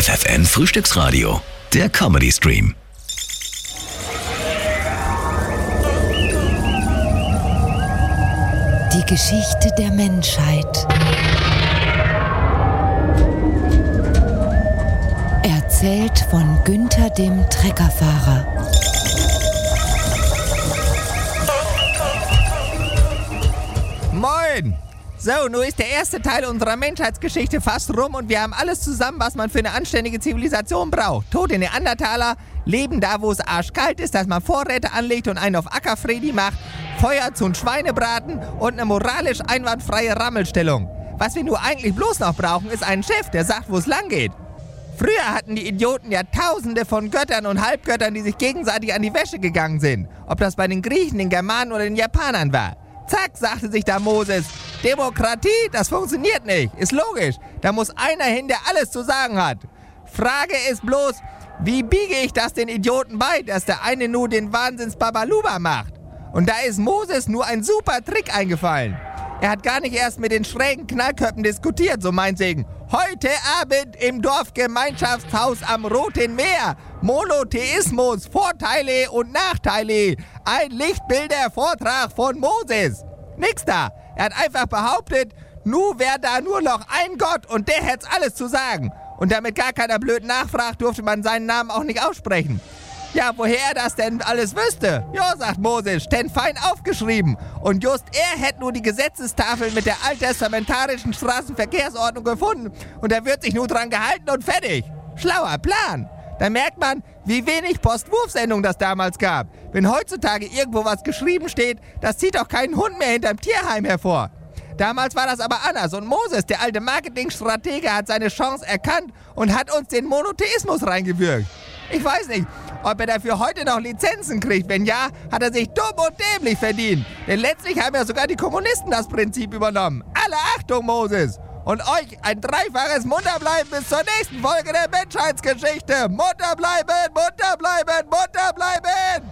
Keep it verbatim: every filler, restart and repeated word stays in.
F F N Frühstücksradio, der Comedy Stream. Die Geschichte der Menschheit. Erzählt von Günther dem Treckerfahrer. Moin! So, nun ist der erste Teil unserer Menschheitsgeschichte fast rum und wir haben alles zusammen, was man für eine anständige Zivilisation braucht. Tote Neandertaler, Leben da, wo es arschkalt ist, dass man Vorräte anlegt und einen auf Ackerfredi macht, Feuer zum Schweinebraten und eine moralisch einwandfreie Rammelstellung. Was wir nur eigentlich bloß noch brauchen, ist ein Chef, der sagt, wo es lang geht. Früher hatten die Idioten ja tausende von Göttern und Halbgöttern, die sich gegenseitig an die Wäsche gegangen sind. Ob das bei den Griechen, den Germanen oder den Japanern war. Zack, sagte sich da Moses, Demokratie, das funktioniert nicht. Ist logisch, da muss einer hin, der alles zu sagen hat. Frage ist bloß, wie biege ich das den Idioten bei, dass der eine nur den Wahnsinns-Babaluba macht? Und da ist Moses nur ein super Trick eingefallen. Er hat gar nicht erst mit den schrägen Knallköpfen diskutiert, so meinetwegen. Heute Abend im Dorfgemeinschaftshaus am Roten Meer. Monotheismus, Vorteile und Nachteile. Ein Lichtbilder-Vortrag von Moses. Nix da. Er hat einfach behauptet, nu wär da nur noch ein Gott und der hätt's alles zu sagen. Und damit gar keiner blöd nachfragt, durfte man seinen Namen auch nicht aussprechen. Ja, woher er das denn alles wüsste? Ja, sagt Moses, denn fein aufgeschrieben. Und just er hätte nur die Gesetzestafel mit der alttestamentarischen Straßenverkehrsordnung gefunden. Und er wird sich nur dran gehalten und fertig. Schlauer Plan. Da merkt man, wie wenig Postwurfsendung das damals gab. Wenn heutzutage irgendwo was geschrieben steht, das zieht doch keinen Hund mehr hinterm Tierheim hervor. Damals war das aber anders und Moses, der alte Marketingstratege, hat seine Chance erkannt und hat uns den Monotheismus reingewürgt. Ich weiß nicht, ob er dafür heute noch Lizenzen kriegt. Wenn ja, hat er sich dumm und dämlich verdient. Denn letztlich haben ja sogar die Kommunisten das Prinzip übernommen. Alle Achtung, Moses! Und euch ein dreifaches Munterbleiben bis zur nächsten Folge der Menschheitsgeschichte. Munter bleiben, munter bleiben, munter bleiben!